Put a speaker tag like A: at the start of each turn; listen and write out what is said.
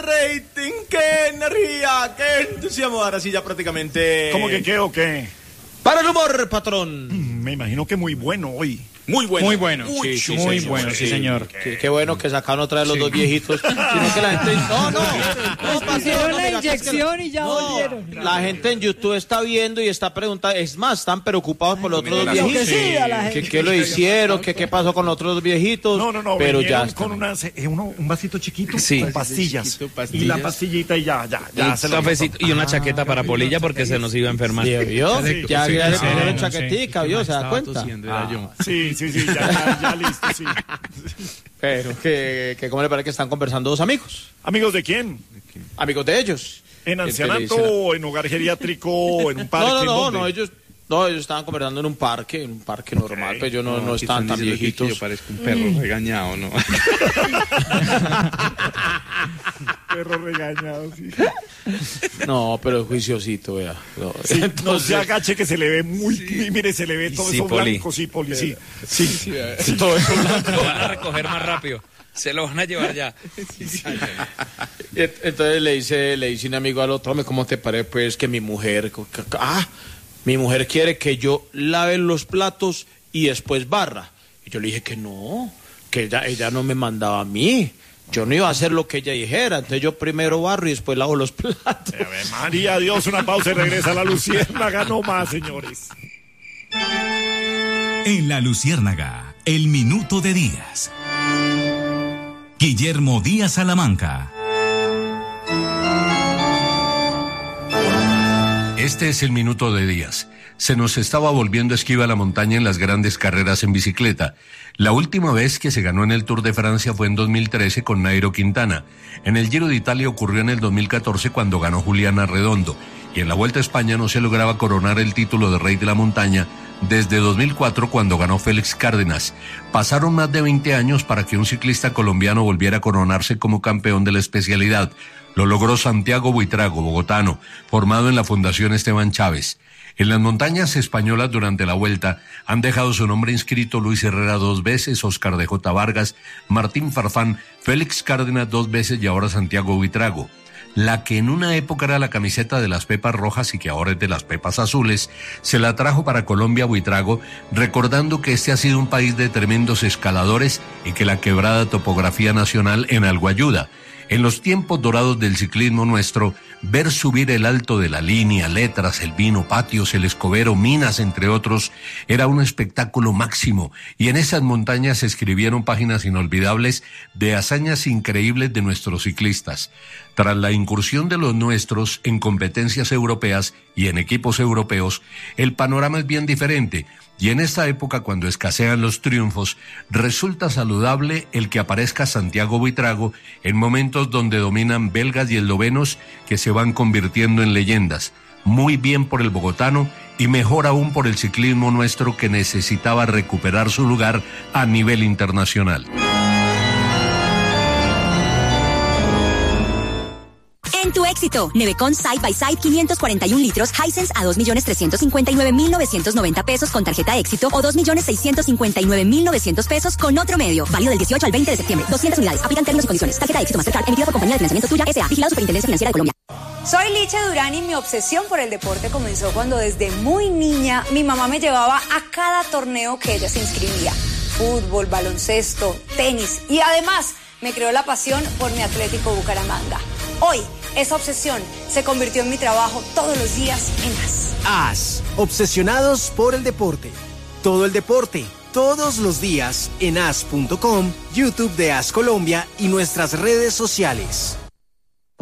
A: rating, qué energía, qué entusiasmo. Ahora sí ya prácticamente...
B: ¿Cómo que qué o qué?
A: Para el humor, patrón.
B: Me imagino que muy bueno hoy.
A: Muy bueno.
C: Muy bueno.
A: Sí,
C: Sí,
A: muy
C: señor.
A: bueno,
C: Sí, señor.
A: Qué bueno que sacaron otra vez los dos viejitos. Sino que la gente... No,
D: Hicieron la
A: mira,
D: inyección y ya volvieron.
A: La gente en YouTube está viendo y está preguntando. Es más, están preocupados por los otros dos viejitos.
D: Sí, a la gente.
A: ¿Qué lo hicieron? ¿Qué pasó con los otros dos viejitos?
B: No.
A: Pero ya
B: con un vasito chiquito
C: Sí.
B: con pastillas.
C: Chiquito,
B: Y
C: pastillas.
B: la pastillita y ya
C: Un
B: se lo
C: cafecito y una chaqueta para Polilla porque se nos iba a enfermar.
A: ¿Vio?
B: Sí,
A: Ya le
C: sí,
A: pusieron
C: sí.
A: chaquetica, ¿vio? ¿Se da cuenta?
B: Sí, ya listo, sí.
A: Pero que ¿cómo le parece que están conversando dos amigos?
B: ¿Amigos de quién?
A: Amigos de ellos.
B: ¿En
A: El
B: ancianato
A: que le dicen-
B: o en hogar geriátrico, en un parque?
A: No, ellos estaban conversando en un parque normal, pues ellos no estaban tan viejitos.
C: Yo parezco un perro regañado, ¿no?
B: Perro regañado, sí.
A: No, pero es juiciosito, vea. No,
B: Sí, no
A: entonces,
B: se agache que se le ve muy... Mire, se le ve todo
C: Sí,
B: eso
C: Poli.
B: blanco, sí, Poli, sí. Sí.
A: todo eso blanco.
C: Lo van a recoger más rápido. Se lo van a llevar ya.
A: Y entonces le dice un amigo al otro, hombre, ¿cómo te parece pues que mi mujer quiere que yo lave los platos y después barra? Y yo le dije que no, que ella no me mandaba a mí. Yo no iba a hacer lo que ella dijera, entonces yo primero barro y después lavo los platos.
B: Ave María, Dios, una pausa y regresa a la Luciérnaga, no más, señores.
E: En La Luciérnaga, el minuto de Díaz. Guillermo Díaz Salamanca.
F: Este es el minuto de Díaz. Se nos estaba volviendo esquiva la montaña en las grandes carreras en bicicleta. La última vez que se ganó en el Tour de Francia fue en 2013 con Nairo Quintana. En el Giro de Italia ocurrió en el 2014 cuando ganó Juliana Redondo. Y en la Vuelta a España no se lograba coronar el título de Rey de la Montaña desde 2004 cuando ganó Félix Cárdenas. Pasaron más de 20 años para que un ciclista colombiano volviera a coronarse como campeón de la especialidad. Lo logró Santiago Buitrago, bogotano, formado en la Fundación Esteban Chávez. En las montañas españolas durante la Vuelta han dejado su nombre inscrito Luis Herrera 2 veces, Óscar de J. Vargas, Martín Farfán, Félix Cárdenas 2 veces y ahora Santiago Buitrago. La que en una época era la camiseta de las Pepas Rojas y que ahora es de las Pepas Azules, se la trajo para Colombia Buitrago, recordando que este ha sido un país de tremendos escaladores y que la quebrada topografía nacional en algo ayuda. En los tiempos dorados del ciclismo nuestro, ver subir el Alto de la Línea, Letras, El Vino, Patios, El Escobero, Minas, entre otros, era un espectáculo máximo, y en esas montañas se escribieron páginas inolvidables de hazañas increíbles de nuestros ciclistas. Tras la incursión de los nuestros en competencias europeas y en equipos europeos, el panorama es bien diferente. Y en esta época, cuando escasean los triunfos, resulta saludable el que aparezca Santiago Buitrago en momentos donde dominan belgas y eslovenos que se van convirtiendo en leyendas. Muy bien por el bogotano y mejor aún por el ciclismo nuestro que necesitaba recuperar su lugar a nivel internacional.
G: En tu éxito, Nevecon Side by Side 541 litros, Hisense a 2.359.990 pesos con tarjeta éxito o 2.659.900 pesos con otro medio. Válido del 18 al 20 de septiembre. 200 unidades. Aplican términos y condiciones. Tarjeta éxito Mastercard emitida por Compañía de Financiamiento Tuya S.A. Vigilado Superintendencia Financiera de Colombia.
H: Soy Licha Durán y mi obsesión por el deporte comenzó cuando desde muy niña mi mamá me llevaba a cada torneo que ella se inscribía. Fútbol, baloncesto, tenis y además me creó la pasión por mi Atlético Bucaramanga. Hoy, esa obsesión se convirtió en mi trabajo todos los días en AS.
I: AS, obsesionados por el deporte. Todo el deporte, todos los días en as.com, YouTube de AS Colombia y nuestras redes sociales.